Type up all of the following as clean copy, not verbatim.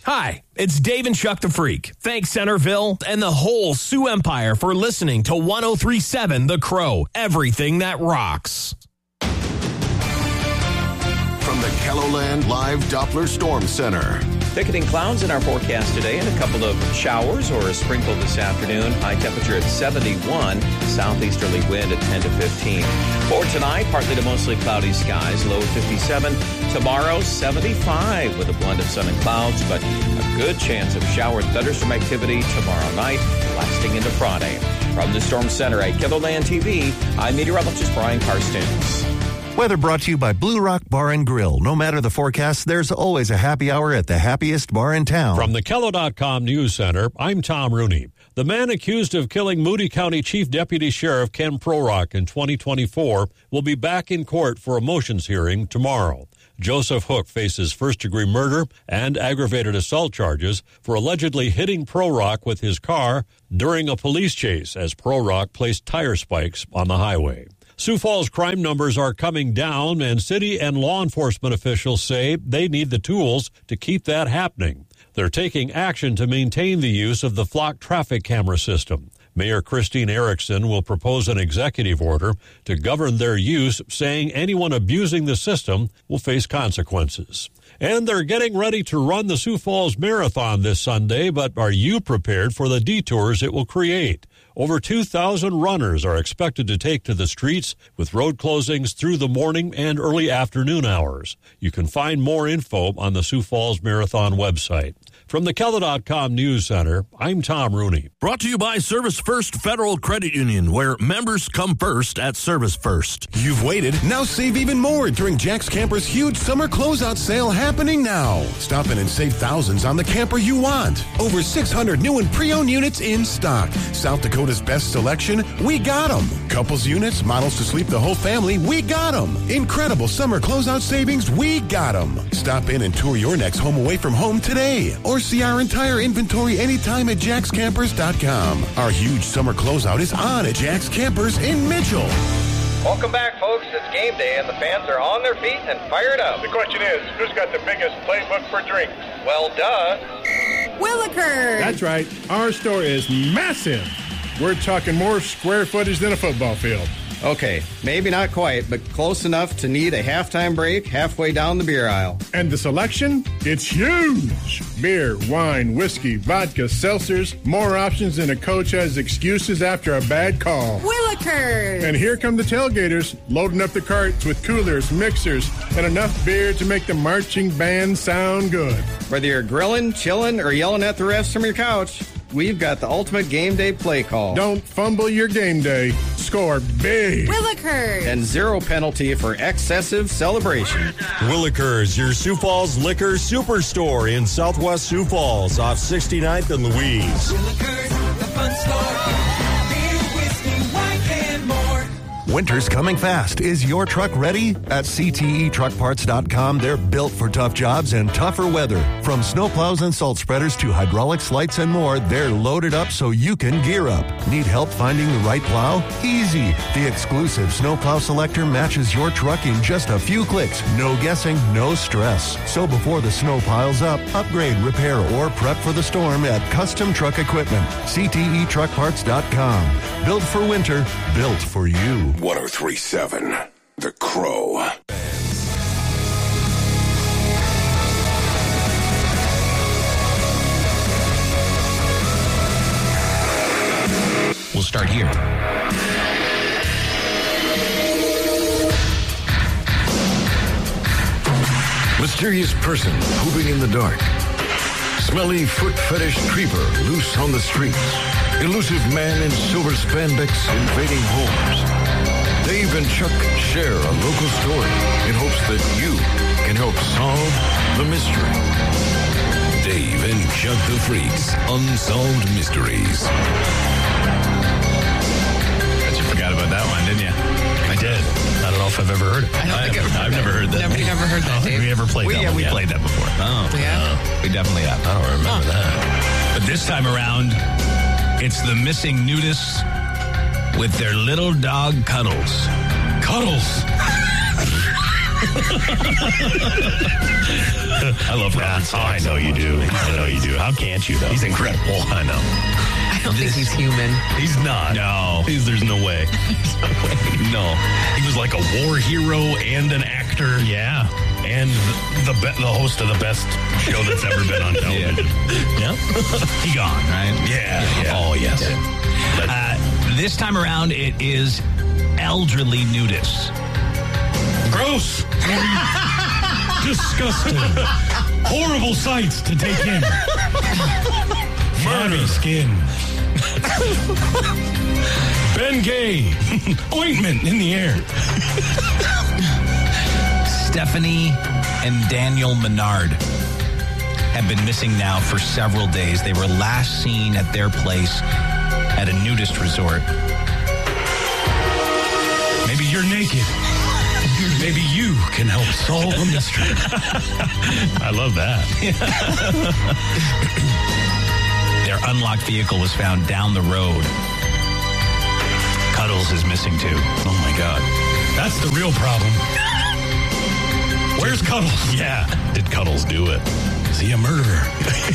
Hi, it's Dave and Chuck the Freak. Thanks, Centerville and the whole Sioux Empire for listening to 103.7 The Crow, everything that rocks. From the KELOLAND Live Doppler Storm Center. Thickening clouds in our forecast today and a couple of showers or a sprinkle this afternoon. High temperature at 71, southeasterly wind at 10 to 15. For tonight, partly to mostly cloudy skies, low 57. Tomorrow, 75 with a blend of sun and clouds, but a good chance of shower and thunderstorm activity tomorrow night, lasting into Friday. From the Storm Center at KELOLAND TV, I'm meteorologist Brian Karstens. Weather brought to you by Blue Rock Bar and Grill. No matter the forecast, there's always a happy hour at the happiest bar in town. From the KELO.com News Center, I'm Tom Rooney. The man accused of killing Moody County Chief Deputy Sheriff Ken Prorock in 2024 will be back in court for a motions hearing tomorrow. Joseph Hook faces first-degree murder and aggravated assault charges for allegedly hitting Prorock with his car during a police chase as Prorock placed tire spikes on the highway. Sioux Falls crime numbers are coming down, and city and law enforcement officials say they need the tools to keep that happening. They're taking action to maintain the use of the Flock traffic camera system. Mayor Christine Erickson will propose an executive order to govern their use, saying anyone abusing the system will face consequences. And they're getting ready to run the Sioux Falls Marathon this Sunday, but are you prepared for the detours it will create? Over 2,000 runners are expected to take to the streets with road closings through the morning and early afternoon hours. You can find more info on the Sioux Falls Marathon website. From the KELO.com News Center, I'm Tom Rooney. Brought to you by Service First Federal Credit Union, where members come first at Service First. You've waited. Now save even more during Jack's Camper's huge summer closeout sale happening now. Stop in and save thousands on the camper you want. Over 600 new and pre-owned units in stock. South Dakota's best selection, we got them. Couples units, models to sleep the whole family, we got them. Incredible summer closeout savings, we got them. Stop in and tour your next home away from home today. Or see our entire inventory anytime at jackscampers.com. Our huge summer closeout is on at Jack's Campers in Mitchell. Welcome back, folks. It's game day, and the fans are on their feet and fired up. The question is, who's got the biggest playbook for drinks? Well, duh. Willikers. That's right. Our store is massive. We're talking more square footage than a football field. Okay, maybe not quite, but close enough to need a halftime break halfway down the beer aisle. And the selection? It's huge! Beer, wine, whiskey, vodka, seltzers, more options than a coach has excuses after a bad call. Willikers! And here come the tailgaters, loading up the carts with coolers, mixers, and enough beer to make the marching band sound good. Whether you're grilling, chilling, or yelling at the refs from your couch, we've got the ultimate game day play call. Don't fumble your game day. Score big. Willikers. And zero penalty for excessive celebration. Willikers, your Sioux Falls liquor superstore in Southwest Sioux Falls off 69th and Louise. Willikers, the fun store. Beer, whiskey, wine, and more. Winter's coming fast. Is your truck ready? At CTETruckparts.com, they're built for tough jobs and tougher weather. From snowplows and salt spreaders to hydraulics, lights, and more, they're loaded up so you can gear up. Need help finding the right plow? Easy. The exclusive Snowplow Selector matches your truck in just a few clicks. No guessing, no stress. So before the snow piles up, upgrade, repair, or prep for the storm at Custom Truck Equipment. CTETruckparts.com. Built for winter, built for you. 103.7 The Crow. We'll start here. Mysterious person pooping in the dark. Smelly foot fetish creeper loose on the streets. Elusive man in silver spandex invading homes. Dave and Chuck share a local story in hopes that you can help solve the mystery. Dave and Chuck the Freaks Unsolved Mysteries. Bet you forgot about that one, didn't you? I did. I don't know if I've ever heard it. I've never heard that. Never heard that, Dave. We ever played that one? We played that before. Oh, yeah? We definitely have. I don't remember that. But this time around, it's the missing nudists with their little dog Cuddles. Cuddles! I love Robert Stack. I know you do. I know you do. How can't you, though? He's incredible. I know. I don't think he's human. He's not. No. There's no way. No. He was like a war hero and an actor. Yeah. And the host of the best show that's ever been on television. Yep. He gone, right? Yeah. Oh, yes. This time around, it is elderly nudists. Gross. Disgusting. Horrible sights to take in. Furry skin. Bengay. Ointment in the air. Stephanie and Daniel Menard have been missing now for several days. They were last seen at their place at a nudist resort. Maybe you're naked. Maybe you can help solve a mystery. I love that. Their unlocked vehicle was found down the road. Cuddles is missing too. Oh my God. That's the real problem. Where's Cuddles? Yeah. Did Cuddles do it? Is he a murderer?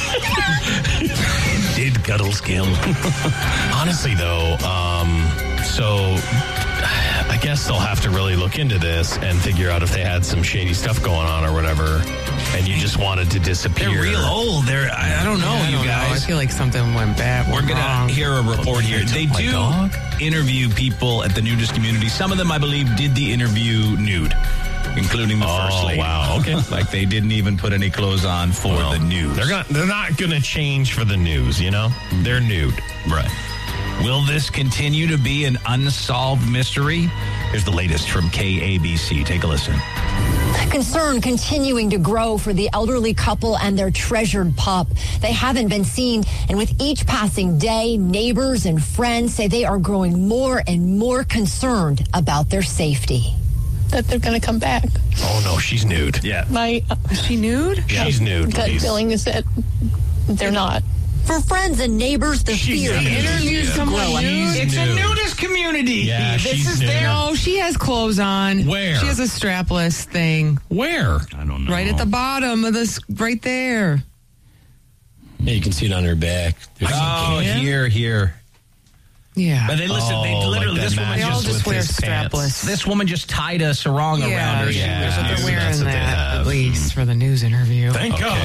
Did Cuddles kill? Honestly, though, so I guess they'll have to really look into this and figure out if they had some shady stuff going on or whatever, and you just wanted to disappear. They're real old. I don't know, I you don't guys. know. I feel like something went bad. We're going to hear a report here. They do interview people at the nudist community. Some of them, I believe, did the interview nude, including the first lady. Oh, wow. Okay. Like they didn't even put any clothes on for the news. They're not going to change for the news, you know? They're nude. Right. Will this continue to be an unsolved mystery? Here's the latest from KABC. Take a listen. Concern continuing to grow for the elderly couple and their treasured pup. They haven't been seen, and with each passing day, neighbors and friends say they are growing more and more concerned about their safety. That they're going to come back. Oh, no, she's nude. Yeah. Is she nude? Yeah. She's nude. Gut feeling is that they're not. For friends and neighbors, the fear continues to grow. It's a nudist community. Yeah, she's nude. No, she has clothes on. Where? She has a strapless thing. Where? I don't know. Right at the bottom of this, right there. Yeah, you can see it on her back. Here. Yeah. But they literally, this woman They all just wear strapless. This woman just tied a sarong around her. Yeah, shoes. they're wearing that at least for the news interview. Thank God.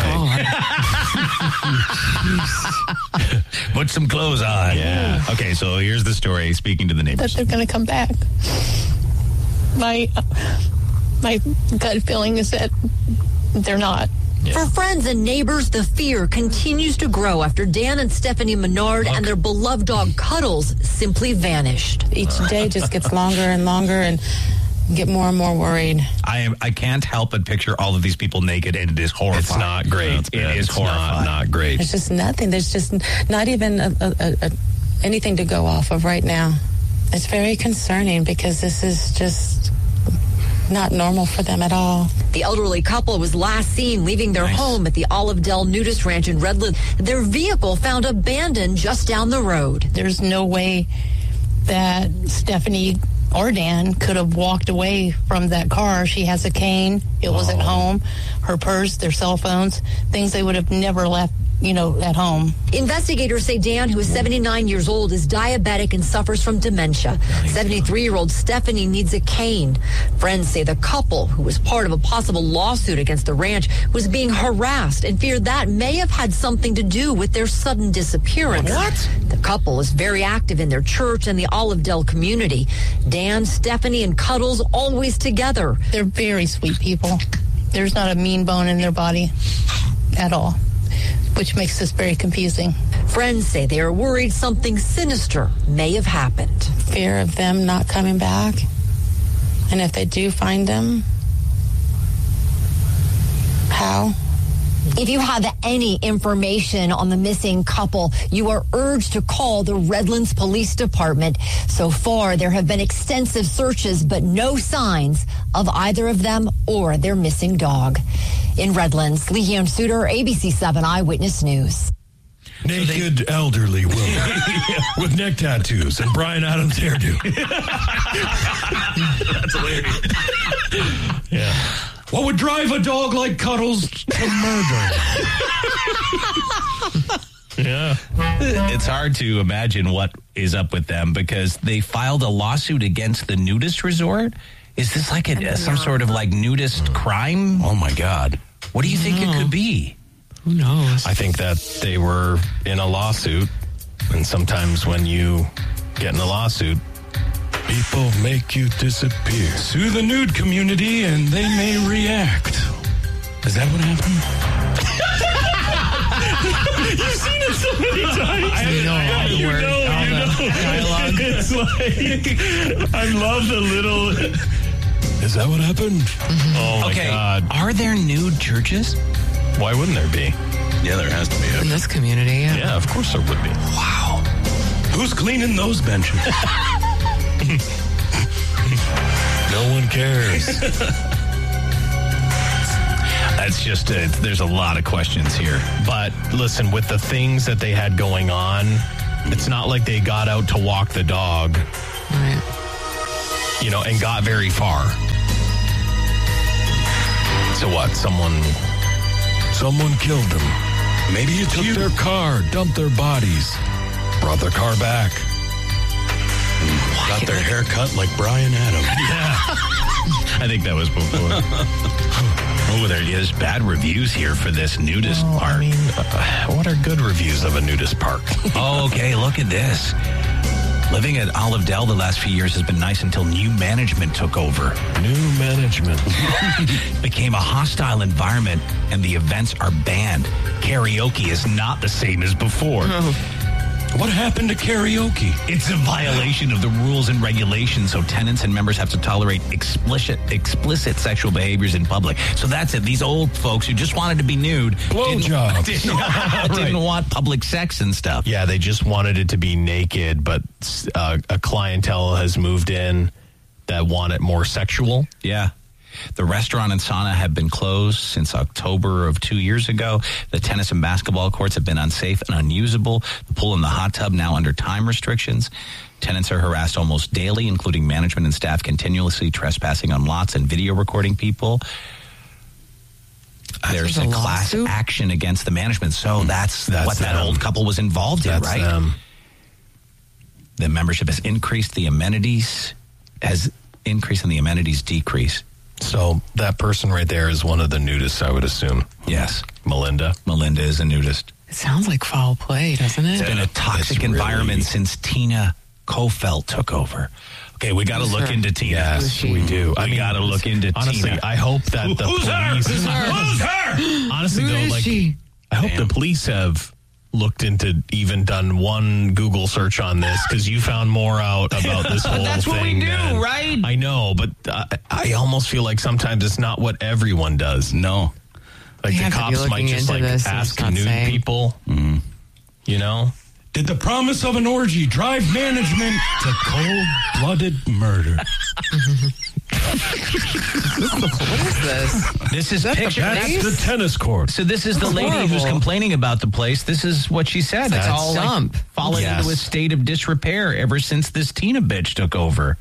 Put some clothes on. Yeah. Okay, so here's the story. Speaking to the That neighbors. they're going to come back. My gut feeling is that they're not. Yeah. For friends and neighbors, the fear continues to grow after Dan and Stephanie Menard and their beloved dog Cuddles simply vanished. Each day just gets longer and longer and get more and more worried. I can't help but picture all of these people naked, and it is horrifying. It's not great. It is horrifying. Not great. There's just nothing. There's just not even anything to go off of right now. It's very concerning because this is just not normal for them at all. The elderly couple was last seen leaving their home at the Olive Dell Nudist Ranch in Redland. Their vehicle found abandoned just down the road. There's no way that Stephanie or Dan could have walked away from that car. She has a cane. It was at home. Her purse, their cell phones, things they would have never left, at home. Investigators say Dan, who is 79 years old, is diabetic and suffers from dementia. 73-year-old Stephanie needs a cane. Friends say the couple, who was part of a possible lawsuit against the ranch, was being harassed and feared that may have had something to do with their sudden disappearance. What? The couple is very active in their church and the Olive Dell community. Dan, Stephanie, and Cuddles always together. They're very sweet people. There's not a mean bone in their body at all, which makes this very confusing. Friends say they are worried something sinister may have happened. Fear of them not coming back. And if they do find them, how? If you have any information on the missing couple, you are urged to call the Redlands Police Department. So far, there have been extensive searches, but no signs of either of them or their missing dog. In Redlands, Leanne Suter, ABC 7 Eyewitness News. Naked elderly woman with neck tattoos and Bryan Adams hairdo. That's hilarious. Yeah. What would drive a dog like Cuddles to murder? Yeah. It's hard to imagine what is up with them because they filed a lawsuit against the nudist resort. Is this like some sort of like nudist crime? Oh, my God. What do you think it could be? Who knows? I think that they were in a lawsuit, and sometimes when you get in a lawsuit, People make you disappear. Sue the nude community and they may react. Is that what happened? You've seen it so many times. I know all the words, all the dialogue. It's like, I love the little... Is that what happened? Mm-hmm. Oh, my God. Are there nude churches? Why wouldn't there be? Yeah, there has to be. In this community, yeah. Yeah, of course there would be. Wow. Who's cleaning those benches? No one cares. That's just there's a lot of questions here. But listen, with the things that they had going on, it's not like they got out to walk the dog, Right. you know, and got very far. So what? Someone killed them. Maybe you took their car, dumped their bodies, brought their car back, got their hair cut like Brian Adams. I think that was before. Oh, there's bad reviews here for this nudist park. I mean, what are good reviews of a nudist park? Oh, okay, look at this. Living at Olive Dell the last few years has been nice until new management took over. New management. Became a hostile environment and the events are banned. Karaoke is not the same as before. What happened to karaoke? It's a violation of the rules and regulations, so tenants and members have to tolerate explicit sexual behaviors in public. So that's it. These old folks who just wanted to be nude Blowjobs. didn't want public sex and stuff. Yeah, they just wanted it to be naked, but a clientele has moved in that want it more sexual. Yeah. The restaurant and sauna have been closed since October of 2 years ago. The tennis and basketball courts have been unsafe and unusable. The pool and the hot tub now under time restrictions. Tenants are harassed almost daily, including management and staff continuously trespassing on lots and video recording people. There's a class action against the management. So that's what that old couple was involved in, right? Them. The membership has increased. The amenities has increased and the amenities decrease. So that person right there is one of the nudists, I would assume. Yes. Melinda. Melinda is a nudist. It sounds like foul play, doesn't it? It's been a toxic environment since Tina Kofeld took over. Okay, we got to look into Tina. Yes, we do. We got to look into honestly, Tina. I hope that the Who's police... her? Who's her? Honestly, Who though, is like, she? I hope the police have looked into, even done one Google search on this, because you found more out about this whole That's thing. what we do, than- right? I know, but I almost feel like sometimes it's not what everyone does. No. Like We the have to be cops might looking just into like this and ask it's not nude saying. people, you know? Did the promise of an orgy drive management to cold-blooded murder? What is this? This is picture. That's the tennis court. So this is the That's lady who's horrible. complaining about the place. This is what she said. It's That's all dump. like fallen Yes. into a state of disrepair ever since this Tina bitch took over.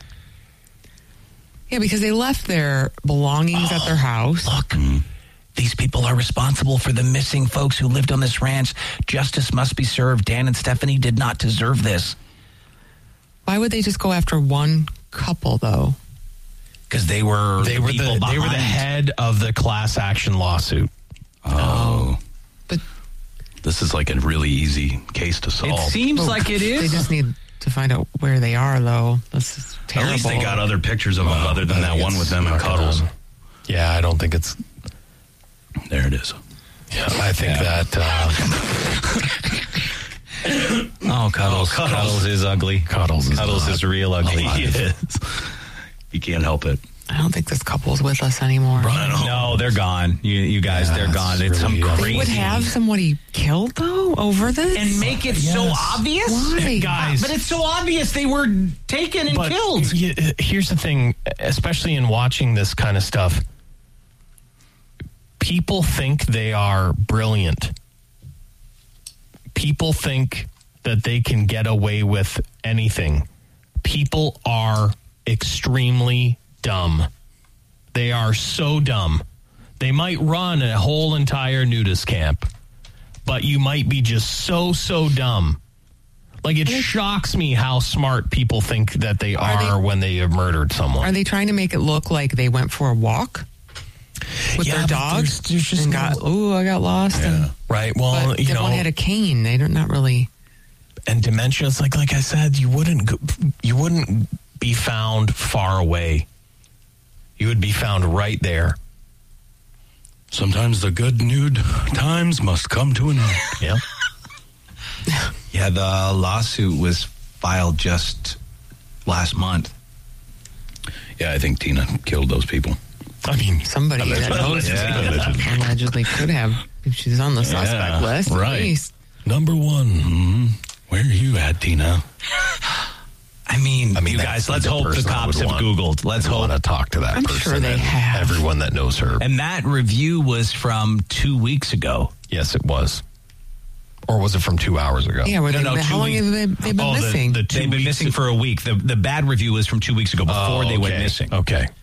Yeah, because they left their belongings at their house. Look, these people are responsible for the missing folks who lived on this ranch. Justice must be served. Dan and Stephanie did not deserve this. Why would they just go after one couple, though? Because they were They were people the behind. head of the class action lawsuit. Oh. But This is like a really easy case to solve. It seems like it they is. just need to find out where they are, though. This is At terrible. least they got other pictures of them other than that one with them and Cuddles. Yeah, I don't think it's... There it is. Yeah, I think that... Oh, Cuddles. Cuddles is ugly. Cuddles is real ugly. He is. You can't help it. I don't think this couple's with us anymore. No, they're gone. You guys, they're gone. It's some really crazy. They would have somebody killed, though, over this? and make it so obvious, Why? Guys. But it's so obvious they were taken and But killed. here's the thing, especially in watching this kind of stuff, people think they are brilliant. People think that they can get away with anything. People are extremely dumb. They are so dumb. They might run a whole entire nudist camp, but you might be just so dumb. Like, it shocks me how smart people think that they are when they have murdered someone. Are they trying to make it look like they went for a walk with their dogs there's just and I got lost? Yeah. Right. Well, but one had a cane. They're not really. And dementia, it's like I said, you wouldn't be found far away. You would be found right there. Sometimes the good nude times must come to an end. Yeah. Yeah, the lawsuit was filed just last month. Yeah, I think Tina killed those people. I mean, somebody that knows allegedly could have, if she's on the suspect list. Right. At least. Number one. Mm-hmm. Where are you at, Tina? I mean, you guys, let's hope the cops have Googled. Let's hope. Want to talk to that I'm person. sure they have. Everyone that knows her. And that review was from 2 weeks ago. Yes, it was. Or was it from 2 hours ago? Yeah, how long have they been missing? They've been missing for a week. The bad review was from 2 weeks ago before they went missing. Okay.